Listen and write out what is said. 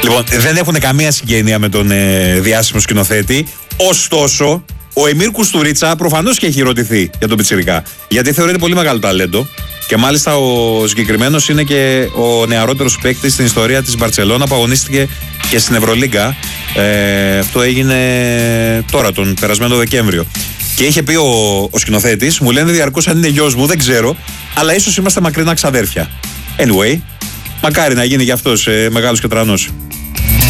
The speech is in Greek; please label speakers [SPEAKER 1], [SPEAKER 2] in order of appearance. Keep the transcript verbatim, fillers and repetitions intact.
[SPEAKER 1] Λοιπόν, δεν έχουν καμία συγγένεια με τον ε, διάσημο σκηνοθέτη. Ωστόσο, ο Εμίρ Κουστουρίτσα προφανώς και έχει ρωτηθεί για τον πιτσιρικά. Γιατί θεωρείται πολύ μεγάλο ταλέντο. Και μάλιστα ο συγκεκριμένος είναι και ο νεαρότερος παίκτης στην ιστορία της Μπαρτσελώνα που αγωνίστηκε και στην Ευρωλίγκα. Ε, αυτό έγινε τώρα, τον περασμένο Δεκέμβριο. Και είχε πει ο, ο σκηνοθέτης, μου λένε διαρκώς αν είναι γιος μου, δεν ξέρω, αλλά ίσως είμαστε μακρινά ξαδέρφια. Anyway, μακάρι να γίνει για αυτός ε, μεγάλος και τρανός.